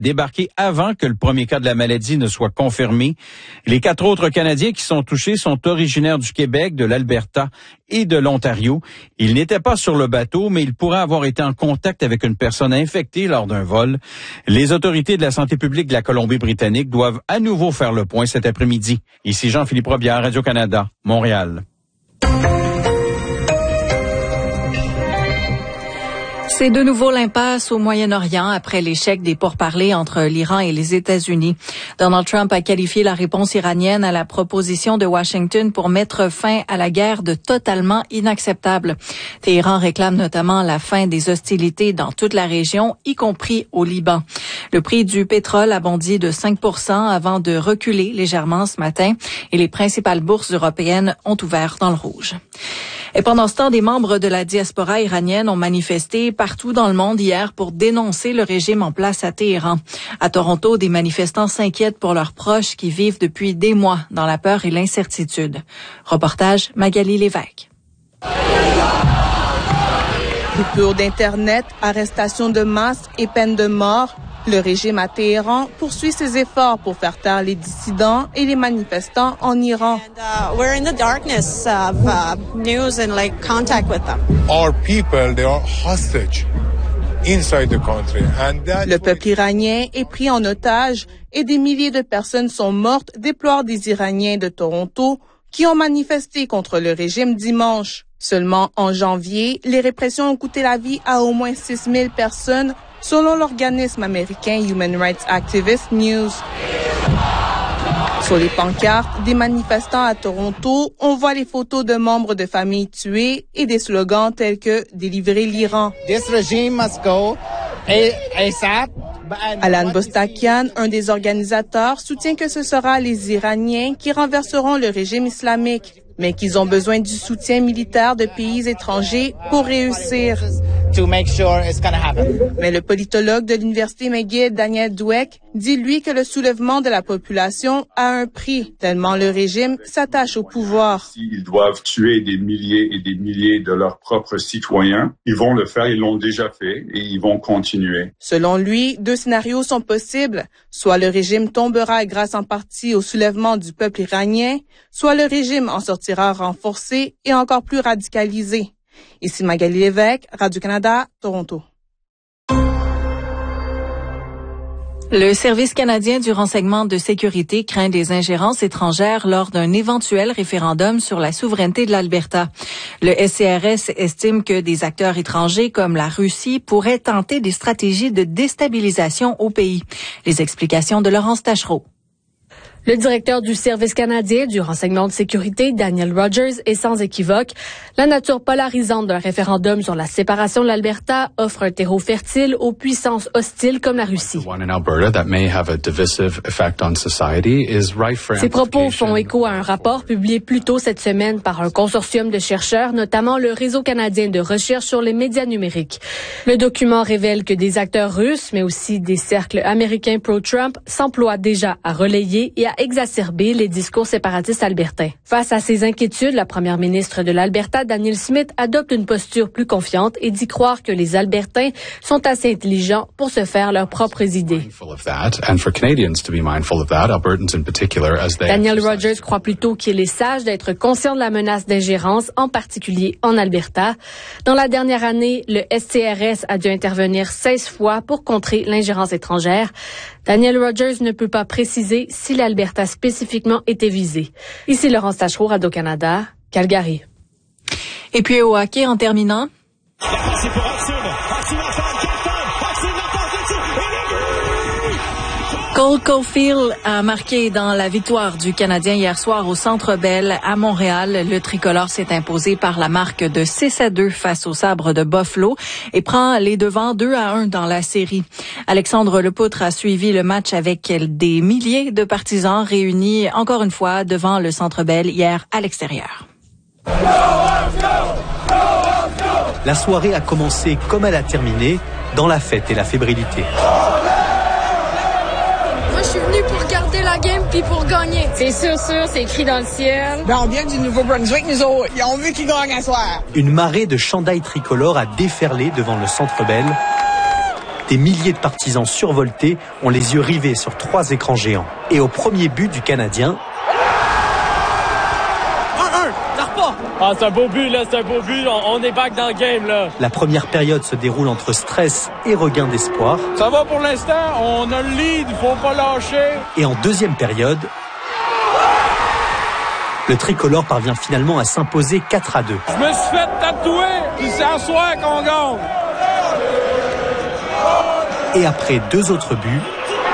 débarqué avant que le premier cas de la maladie ne soit confirmé. Les 4 autres Canadiens qui sont touchés sont originaires du Québec, de l'Alberta et de l'Ontario. Ils n'étaient pas sur le bateau, mais ils pourraient avoir été en contact avec une personne infectée lors d'un vol. Les autorités de la santé publique de la Colombie-Britannique doivent à nouveau faire le point cet après-midi. Ici Jean-Philippe Robillard, Radio-Canada, Montréal. C'est de nouveau l'impasse au Moyen-Orient après l'échec des pourparlers entre l'Iran et les États-Unis. Donald Trump a qualifié la réponse iranienne à la proposition de Washington pour mettre fin à la guerre de totalement inacceptable. Téhéran réclame notamment la fin des hostilités dans toute la région, y compris au Liban. Le prix du pétrole a bondi de 5% avant de reculer légèrement ce matin et les principales bourses européennes ont ouvert dans le rouge. Et pendant ce temps, des membres de la diaspora iranienne ont manifesté partout dans le monde hier pour dénoncer le régime en place à Téhéran. À Toronto, des manifestants s'inquiètent pour leurs proches qui vivent depuis des mois dans la peur et l'incertitude. Reportage Magali Lévesque. Coupure d'Internet, arrestation de masse et peine de mort. Le régime à Téhéran poursuit ses efforts pour faire taire les dissidents et les manifestants en Iran. We're in the darkness of news and contact with them. Our people, they are hostage inside the country. Le peuple iranien est pris en otage et des milliers de personnes sont mortes, déplorent des Iraniens de Toronto qui ont manifesté contre le régime dimanche. Seulement en janvier, les répressions ont coûté la vie à au moins 6 000 personnes, selon l'organisme américain Human Rights Activist News. Sur les pancartes des manifestants à Toronto, on voit les photos de membres de familles tués et des slogans tels que « Délivrer l'Iran ». This regime must go ASAP. Alan Bostakian, un des organisateurs, soutient que ce sera les Iraniens qui renverseront le régime islamique, mais qu'ils ont besoin du soutien militaire de pays étrangers pour réussir. Mais le politologue de l'Université McGill, Daniel Dweck, dit lui que le soulèvement de la population a un prix, tellement le régime s'attache au pouvoir. S'ils doivent tuer des milliers et des milliers de leurs propres citoyens, ils vont le faire, ils l'ont déjà fait et ils vont continuer. Selon lui, 2 scénarios sont possibles. Soit le régime tombera grâce en partie au soulèvement du peuple iranien, soit le régime en sortira renforcé et encore plus radicalisé. Ici Magali Lévesque, Radio-Canada, Toronto. Le Service canadien du renseignement de sécurité craint des ingérences étrangères lors d'un éventuel référendum sur la souveraineté de l'Alberta. Le SCRS estime que des acteurs étrangers comme la Russie pourraient tenter des stratégies de déstabilisation au pays. Les explications de Laurence Tachereau. Le directeur du Service canadien du renseignement de sécurité, Daniel Rogers, est sans équivoque. La nature polarisante d'un référendum sur la séparation de l'Alberta offre un terreau fertile aux puissances hostiles comme la Russie. Ces propos font écho à un rapport publié plus tôt cette semaine par un consortium de chercheurs, notamment le Réseau canadien de recherche sur les médias numériques. Le document révèle que des acteurs russes, mais aussi des cercles américains pro-Trump, s'emploient déjà à relayer et à exacerber les discours séparatistes albertains. Face à ces inquiétudes, la première ministre de l'Alberta, Danielle Smith, adopte une posture plus confiante et dit croire que les Albertains sont assez intelligents pour se faire leurs propres idées. Daniel Rogers croit plutôt qu'il est sage d'être conscient de la menace d'ingérence, en particulier en Alberta. Dans la dernière année, le SCRS a dû intervenir 16 fois pour contrer l'ingérence étrangère. Daniel Rogers ne peut pas préciser si l'Alberta spécifiquement était visée. Ici Laurence Tachereau, Radio-Canada, Calgary. Et puis au hockey, en terminant. Cole Caulfield a marqué dans la victoire du Canadien hier soir au Centre Bell à Montréal. Le tricolore s'est imposé par la marque de 6-2 face aux Sabres de Buffalo et prend les devants 2-1 dans la série. Alexandre Lepoutre a suivi le match avec des milliers de partisans réunis encore une fois devant le Centre Bell hier à l'extérieur. La soirée a commencé comme elle a terminé, dans la fête et la fébrilité. Je suis venu pour garder la game puis pour gagner. C'est sûr, c'est écrit dans le ciel. On vient du Nouveau-Brunswick, nous autres. Ils ont vu qu'ils gagnent à soir. Une marée de chandails tricolores a déferlé devant le Centre Bell. Des milliers de partisans survoltés ont les yeux rivés sur 3 écrans géants. Et au premier but du Canadien... 1-1, ça repart! Ah, c'est un beau but, là, c'est un beau but. On est back dans le game, là. La première période se déroule entre stress et regain d'espoir. Ça va pour l'instant, on a le lead, il faut pas lâcher. Et en deuxième période, le tricolore parvient finalement à s'imposer 4-2. Je me suis fait tatouer, puis c'est à soir qu'on gagne. Et après 2 autres buts,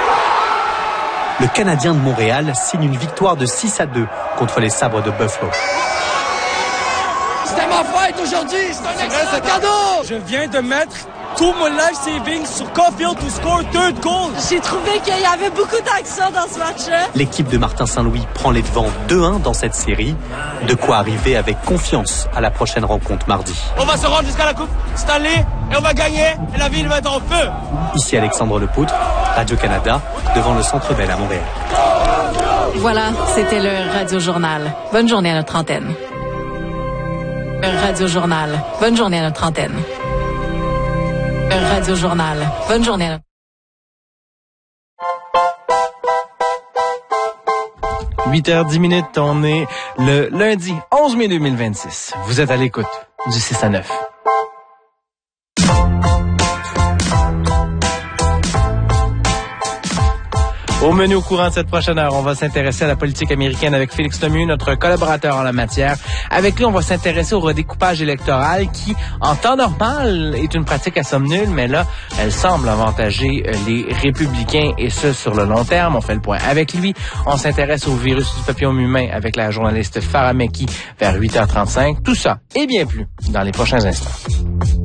le Canadien de Montréal signe une victoire de 6-2 contre les Sabres de Buffalo. C'était ma fête aujourd'hui, c'est un excellent cadeau! Je viens de mettre tout mon life savings sur Caulfield to score third goal. J'ai trouvé qu'il y avait beaucoup d'action dans ce match-là. L'équipe de Martin Saint-Louis prend les devants 2-1 dans cette série. De quoi arriver avec confiance à la prochaine rencontre mardi. On va se rendre jusqu'à la Coupe Stanley et on va gagner et la ville va être en feu. Ici Alexandre Lepoutre, Radio-Canada, devant le Centre Bell à Montréal. Voilà, c'était le Radio-Journal. Bonne journée à notre antenne. Radio-Journal. Bonne journée à notre antenne. Radio-Journal. Bonne journée à notre... 8h10, on est le lundi 11 mai 2026. Vous êtes à l'écoute du 6 à 9. Au menu au courant de cette prochaine heure, on va s'intéresser à la politique américaine avec Félix Lemieux, notre collaborateur en la matière. Avec lui, on va s'intéresser au redécoupage électoral qui, en temps normal, est une pratique à somme nulle, mais là, elle semble avantager les républicains et ce, sur le long terme. On fait le point avec lui. On s'intéresse au virus du papillome humain avec la journaliste Farah Mekki vers 8h35. Tout ça et bien plus dans les prochains instants.